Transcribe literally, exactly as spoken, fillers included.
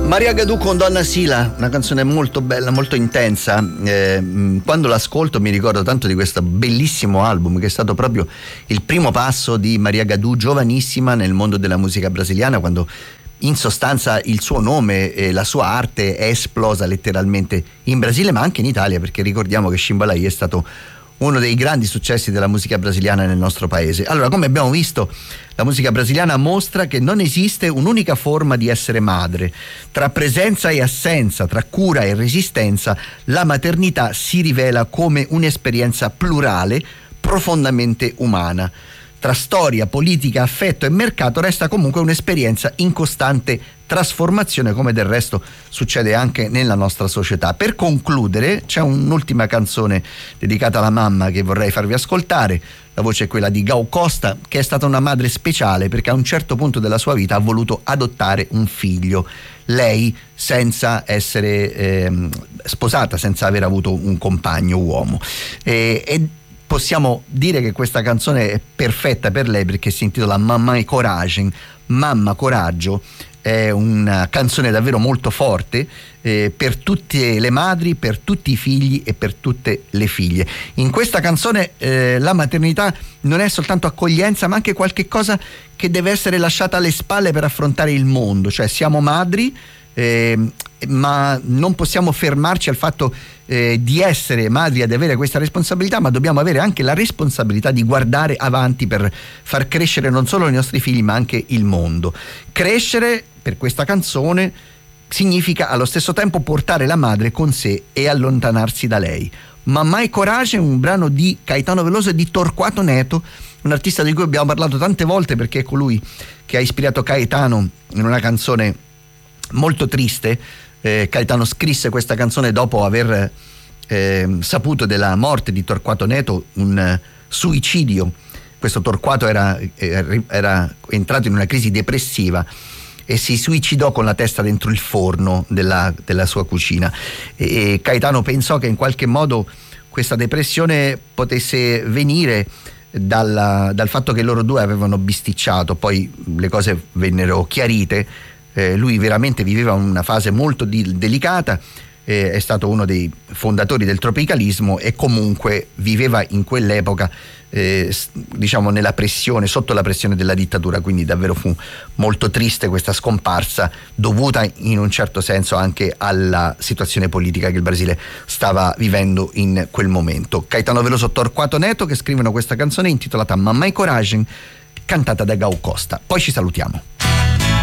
Maria Gadù con Donna Sila, una canzone molto bella, molto intensa. Eh, quando l'ascolto mi ricordo tanto di questo bellissimo album che è stato proprio il primo passo di Maria Gadù, giovanissima nel mondo della musica brasiliana, quando in sostanza il suo nome e la sua arte è esplosa letteralmente in Brasile, ma anche in Italia, perché ricordiamo che Chimbalaí è stato uno dei grandi successi della musica brasiliana nel nostro paese. Allora, come abbiamo visto, la musica brasiliana mostra che non esiste un'unica forma di essere madre. Tra presenza e assenza, tra cura e resistenza, la maternità si rivela come un'esperienza plurale, profondamente umana. Tra storia, politica, affetto e mercato resta comunque un'esperienza in costante trasformazione, come del resto succede anche nella nostra società. Per concludere, c'è un'ultima canzone dedicata alla mamma che vorrei farvi ascoltare. La voce è quella di Gal Costa, che è stata una madre speciale perché a un certo punto della sua vita ha voluto adottare un figlio. Lei senza essere eh, sposata, senza aver avuto un compagno uomo. E, e possiamo dire che questa canzone è perfetta per lei perché si intitola Mamãe Coragem, Mamma Coraggio. È una canzone davvero molto forte eh, per tutte le madri, per tutti i figli e per tutte le figlie. In questa canzone eh, la maternità non è soltanto accoglienza, ma anche qualche cosa che deve essere lasciata alle spalle per affrontare il mondo. Cioè siamo madri, eh, ma non possiamo fermarci al fatto eh, di essere madri, ad avere questa responsabilità, ma dobbiamo avere anche la responsabilità di guardare avanti per far crescere non solo i nostri figli ma anche il mondo. Crescere per questa canzone significa allo stesso tempo portare la madre con sé e allontanarsi da lei. Mamãe Coragem è un brano di Caetano Veloso e di Torquato Neto, un artista di cui abbiamo parlato tante volte perché è colui che ha ispirato Caetano in una canzone molto triste. eh, Caetano scrisse questa canzone dopo aver eh, saputo della morte di Torquato Neto, un uh, suicidio. Questo Torquato era, era, era entrato in una crisi depressiva e si suicidò con la testa dentro il forno della, della sua cucina. E, e Caetano pensò che in qualche modo questa depressione potesse venire dalla, dal fatto che loro due avevano bisticciato. Poi le cose vennero chiarite. Eh, lui veramente viveva una fase molto di, delicata, eh, è stato uno dei fondatori del tropicalismo e comunque viveva in quell'epoca eh, diciamo nella pressione, sotto la pressione della dittatura, quindi davvero fu molto triste questa scomparsa, dovuta in un certo senso anche alla situazione politica che il Brasile stava vivendo in quel momento. Caetano Veloso, Torquato Neto che scrivono questa canzone intitolata Mamãe Coragem, cantata da Gal Costa. Poi ci salutiamo.